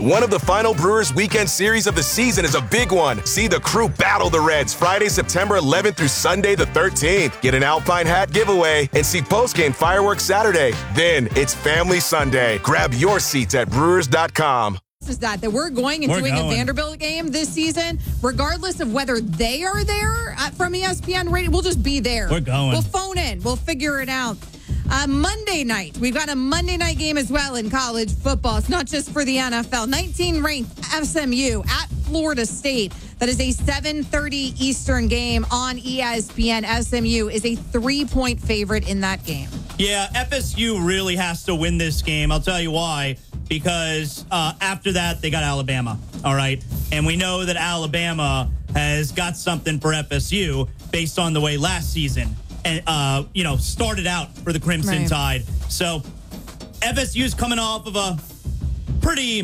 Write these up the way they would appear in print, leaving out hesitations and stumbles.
One of the final Brewers weekend series of the season is a big one. See the crew battle the Reds Friday, September 11th through Sunday the 13th. Get an Alpine hat giveaway and see postgame fireworks Saturday. Then it's Family Sunday. Grab your seats at Brewers.com. Is that we're going and doing a Vanderbilt game this season, regardless of whether they are there from ESPN Radio. We'll just be there. We're going. We'll phone in. We'll figure it out. Monday night, we've got a Monday night game as well in college football. It's not just for the NFL. 19-ranked SMU at Florida State. That is a 7:30 Eastern game on ESPN. SMU is a 3-point favorite in that game. Yeah, FSU really has to win this game. I'll tell you why. Because after that, they got Alabama, all right? And we know that Alabama has got something for FSU based on the way last season and started out for the Crimson Tide. So FSU's coming off of a pretty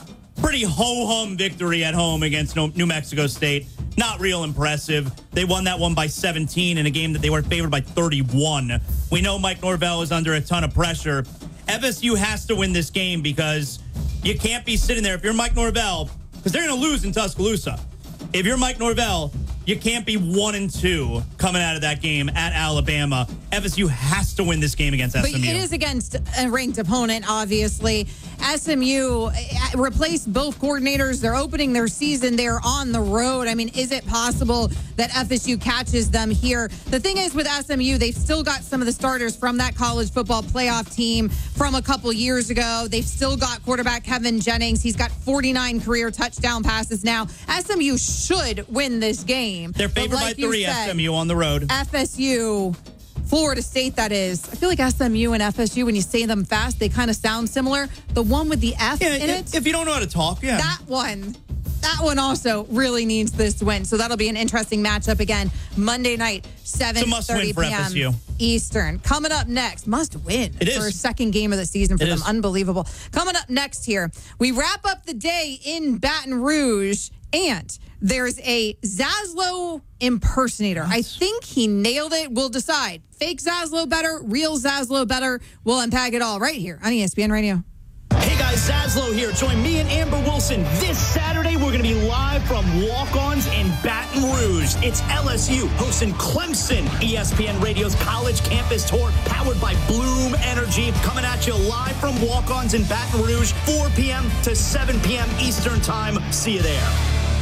ho-hum victory at home against New Mexico State. Not real impressive. They won that one by 17 in a game that they were favored by 31. We know Mike Norvell is under a ton of pressure. FSU has to win this game because you can't be sitting there. If you're Mike Norvell, because they're going to lose in Tuscaloosa. If you're Mike Norvell, you can't be 1-2 coming out of that game at Alabama. FSU has to win this game against SMU. But it is against a ranked opponent, obviously. SMU replaced both coordinators. They're opening their season. They're on the road. I mean, is it possible that FSU catches them here? The thing is with SMU, they've still got some of the starters from that college football playoff team from a couple years ago. They've still got quarterback Kevin Jennings. He's got 49 career touchdown passes now. SMU should win this game. They're favored by 3, SMU on the road. FSU... Florida State, that is. I feel like SMU and FSU, when you say them fast, they kind of sound similar. The one with the F in it. If you don't know how to talk, yeah. That one also really needs this win. So that'll be an interesting matchup again. Monday night, 7:30 p.m. FSU. Eastern. Coming up next, must win it for is. a second game of the season for it them. Is. Unbelievable. Coming up next here, we wrap up the day in Baton Rouge, and there's a Zaslow impersonator. I think he nailed it. We'll decide. Fake Zaslow better, real Zaslow better. We'll unpack it all right here on ESPN Radio. Hey guys, Zaslow here. Join me and Amber Wilson this Saturday. We're going to be live from Walk-Ons in Baton Rouge. It's LSU hosting Clemson. ESPN Radio's college campus tour powered by Bloom Energy. Coming at you live from Walk-Ons in Baton Rouge, 4 p.m. to 7 p.m. Eastern time. See you there.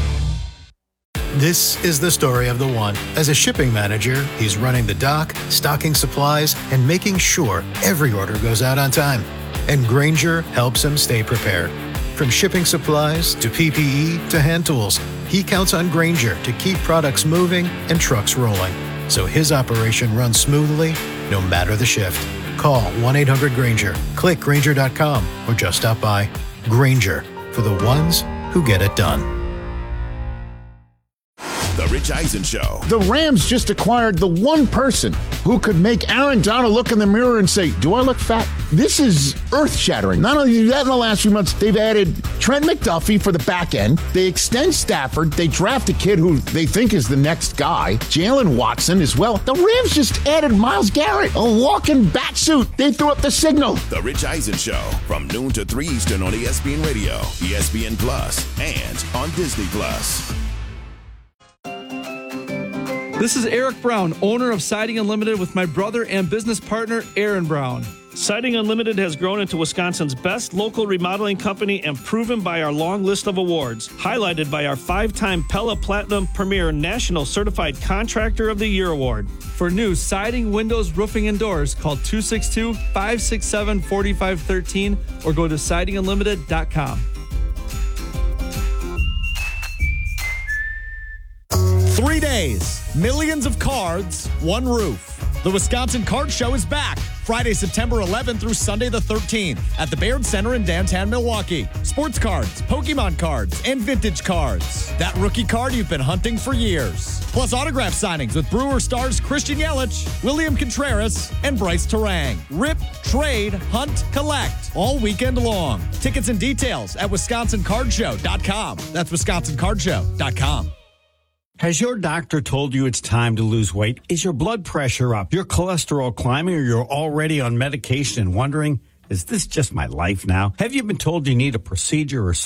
This is the story of the one. As a shipping manager, he's running the dock, stocking supplies, and making sure every order goes out on time. And Grainger helps him stay prepared. From shipping supplies to PPE to hand tools, he counts on Grainger to keep products moving and trucks rolling. So his operation runs smoothly, no matter the shift. Call 1-800-GRAINGER, click Grainger.com, or just stop by. Grainger, for the ones who get it done. The Rich Eisen Show. The Rams just acquired the one person who could make Aaron Donald look in the mirror and say, do I look fat? This is earth-shattering. Not only that, in the last few months, they've added Trent McDuffie for the back end. They extend Stafford. They draft a kid who they think is the next guy, Jalen Watson, as well. The Rams just added Myles Garrett, a walking bat suit. They threw up the signal. The Rich Eisen Show, from noon to 3 Eastern on ESPN Radio, ESPN Plus, and on Disney Plus. This is Eric Brown, owner of Siding Unlimited, with my brother and business partner, Aaron Brown. Siding Unlimited has grown into Wisconsin's best local remodeling company and proven by our long list of awards, highlighted by our 5-time Pella Platinum Premier National Certified Contractor of the Year Award. For new siding, windows, roofing, and doors, call 262-567-4513 or go to sidingunlimited.com. 3 days, millions of cards, one roof. The Wisconsin Card Show is back Friday, September 11th through Sunday the 13th at the Baird Center in downtown Milwaukee. Sports cards, Pokemon cards, and vintage cards. That rookie card you've been hunting for years. Plus autograph signings with Brewer stars Christian Yelich, William Contreras, and Bryce Terang. Rip, trade, hunt, collect all weekend long. Tickets and details at WisconsinCardShow.com. That's WisconsinCardShow.com. Has your doctor told you it's time to lose weight? Is your blood pressure up, your cholesterol climbing, or you're already on medication and wondering, is this just my life now? Have you been told you need a procedure or